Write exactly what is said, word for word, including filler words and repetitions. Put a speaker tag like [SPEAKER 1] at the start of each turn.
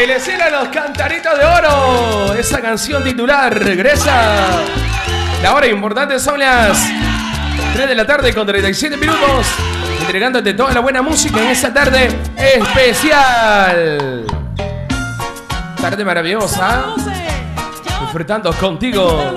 [SPEAKER 1] El escena Los Cantaritos de Oro. Esa canción titular regresa. La hora importante son las tres de la tarde con treinta y siete minutos. Entregándote toda la buena música en esta tarde especial. Tarde maravillosa. Disfrutando contigo.